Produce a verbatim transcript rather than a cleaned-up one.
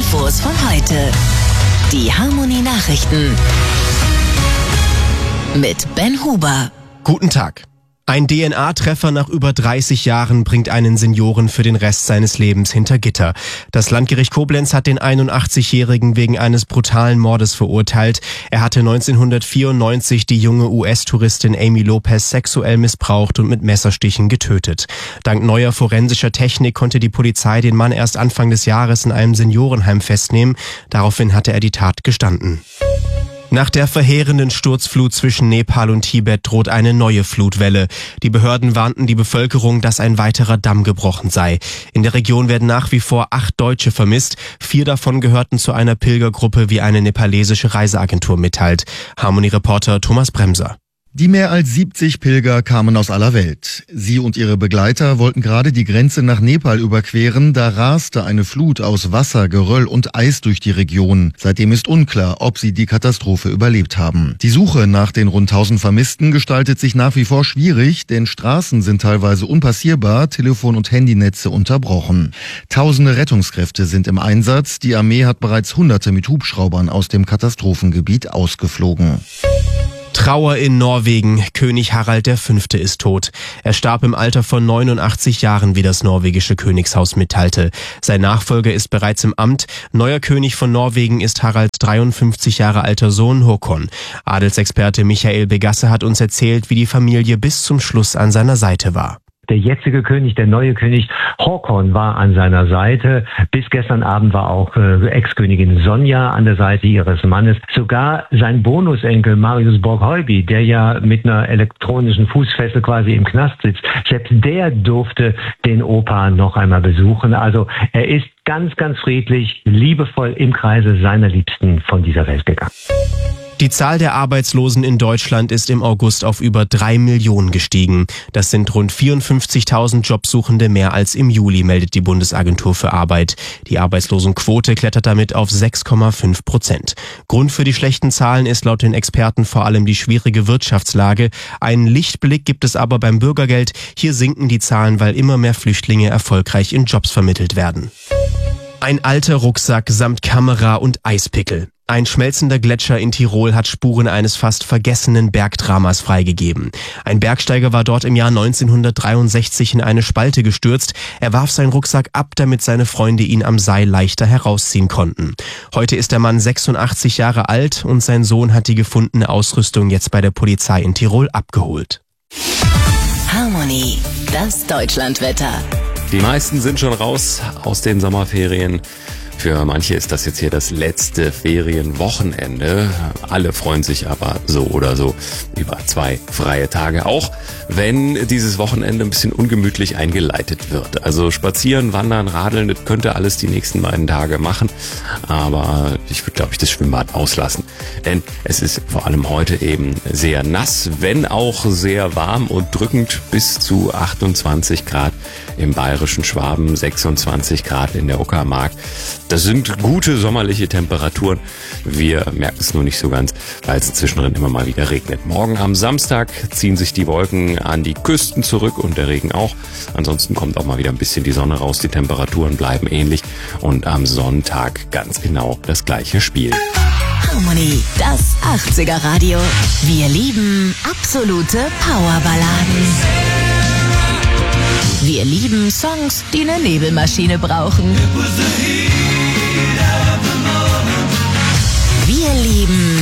Infos von heute. Die Harmonie Nachrichten. Mit Ben Huber. Guten Tag. Ein D N A-Treffer nach über dreißig Jahren bringt einen Senioren für den Rest seines Lebens hinter Gitter. Das Landgericht Koblenz hat den einundachtzigjährigen wegen eines brutalen Mordes verurteilt. Er hatte neunzehnhundertvierundneunzig die junge U S-Touristin Amy Lopez sexuell missbraucht und mit Messerstichen getötet. Dank neuer forensischer Technik konnte die Polizei den Mann erst Anfang des Jahres in einem Seniorenheim festnehmen. Daraufhin hatte er die Tat gestanden. Nach der verheerenden Sturzflut zwischen Nepal und Tibet droht eine neue Flutwelle. Die Behörden warnten die Bevölkerung, dass ein weiterer Damm gebrochen sei. In der Region werden nach wie vor acht Deutsche vermisst. Vier davon gehörten zu einer Pilgergruppe, wie eine nepalesische Reiseagentur mitteilt. Harmonie-Reporter Thomas Bremser. Die mehr als siebzig Pilger kamen aus aller Welt. Sie und ihre Begleiter wollten gerade die Grenze nach Nepal überqueren, da raste eine Flut aus Wasser, Geröll und Eis durch die Region. Seitdem ist unklar, ob sie die Katastrophe überlebt haben. Die Suche nach den rund tausend Vermissten gestaltet sich nach wie vor schwierig, denn Straßen sind teilweise unpassierbar, Telefon- und Handynetze unterbrochen. Tausende Rettungskräfte sind im Einsatz. Die Armee hat bereits Hunderte mit Hubschraubern aus dem Katastrophengebiet ausgeflogen. Trauer in Norwegen. König Harald der Fünfte ist tot. Er starb im Alter von neunundachtzig Jahren, wie das norwegische Königshaus mitteilte. Sein Nachfolger ist bereits im Amt. Neuer König von Norwegen ist Haralds dreiundfünfzig Jahre alter Sohn Håkon. Adelsexperte Michael Begasse hat uns erzählt, wie die Familie bis zum Schluss an seiner Seite war. Der jetzige König, der neue König Håkon war an seiner Seite. Bis gestern Abend war auch äh, Ex-Königin Sonja an der Seite ihres Mannes. Sogar sein Bonusenkel Marius Borgheuby, der ja mit einer elektronischen Fußfessel quasi im Knast sitzt, selbst der durfte den Opa noch einmal besuchen. Also er ist ganz, ganz friedlich, liebevoll im Kreise seiner Liebsten von dieser Welt gegangen. Die Zahl der Arbeitslosen in Deutschland ist im August auf über drei Millionen gestiegen. Das sind rund vierundfünfzigtausend Jobsuchende mehr als im Juli, meldet die Bundesagentur für Arbeit. Die Arbeitslosenquote klettert damit auf sechs Komma fünf Prozent. Grund für die schlechten Zahlen ist laut den Experten vor allem die schwierige Wirtschaftslage. Einen Lichtblick gibt es aber beim Bürgergeld. Hier sinken die Zahlen, weil immer mehr Flüchtlinge erfolgreich in Jobs vermittelt werden. Ein alter Rucksack samt Kamera und Eispickel. Ein schmelzender Gletscher in Tirol hat Spuren eines fast vergessenen Bergdramas freigegeben. Ein Bergsteiger war dort im Jahr neunzehnhundertdreiundsechzig in eine Spalte gestürzt. Er warf seinen Rucksack ab, damit seine Freunde ihn am Seil leichter herausziehen konnten. Heute ist der Mann sechsundachtzig Jahre alt und sein Sohn hat die gefundene Ausrüstung jetzt bei der Polizei in Tirol abgeholt. Harmonie, das Deutschlandwetter. Die meisten sind schon raus aus den Sommerferien. Für manche ist das jetzt hier das letzte Ferienwochenende. Alle freuen sich aber so oder so über zwei freie Tage, auch wenn dieses Wochenende ein bisschen ungemütlich eingeleitet wird. Also spazieren, wandern, radeln, das könnte alles die nächsten beiden Tage machen. Aber ich würde, glaube ich, das Schwimmbad auslassen. Denn es ist vor allem heute eben sehr nass, wenn auch sehr warm und drückend, bis zu achtundzwanzig Grad im bayerischen Schwaben, sechsundzwanzig Grad in der Uckermark. Das sind gute sommerliche Temperaturen. Wir merken es nur nicht so ganz, weil es zwischendrin immer mal wieder regnet. Morgen am Samstag ziehen sich die Wolken an die Küsten zurück und der Regen auch. Ansonsten kommt auch mal wieder ein bisschen die Sonne raus. Die Temperaturen bleiben ähnlich und am Sonntag ganz genau das gleiche Spiel. Harmonie, das achtziger Radio. Wir lieben absolute Powerballaden. Wir lieben Songs, die eine Nebelmaschine brauchen. Wir lieben